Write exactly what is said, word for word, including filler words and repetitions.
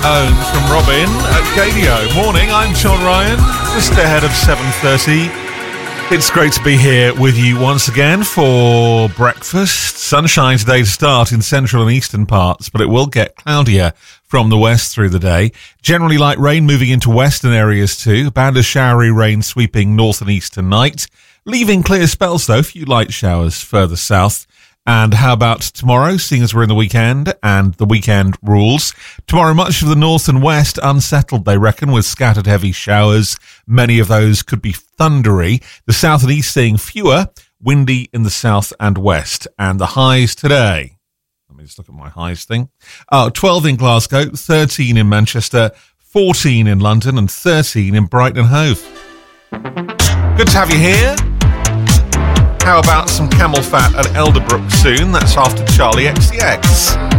Own from Robin at Gadio. Morning, I'm Sean Ryan, just ahead of seven thirty. It's great to be here with you once again for breakfast. Sunshine today to start in central and eastern parts, but it will get cloudier from the west through the day. Generally light rain moving into western areas too. A band of showery rain sweeping north and east tonight. Leaving clear spells though, a few light showers further south. And how about tomorrow, seeing as we're in the weekend and the weekend rules? Tomorrow, much of the north and west unsettled, they reckon, with scattered heavy showers. Many of those could be thundery. The south and east seeing fewer, windy in the south and west. And the highs today. Let me just look at my highs thing. Oh, twelve in Glasgow, thirteen in Manchester, fourteen in London, and thirteen in Brighton and Hove. Good to have you here. How about some camel fat at Elderbrook soon? That's after Charlie X C X.